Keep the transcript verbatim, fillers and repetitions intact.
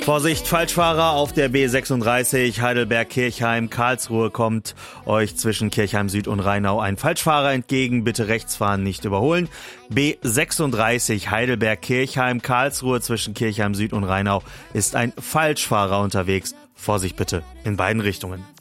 Vorsicht, Falschfahrer auf der B sechsunddreißig Heidelberg-Kirchheim. Karlsruhe kommt euch zwischen Kirchheim Süd und Rheinau ein Falschfahrer entgegen. Bitte rechts fahren, nicht überholen. B sechsunddreißig Heidelberg-Kirchheim. Karlsruhe zwischen Kirchheim Süd und Rheinau ist ein Falschfahrer unterwegs. Vorsicht bitte in beiden Richtungen.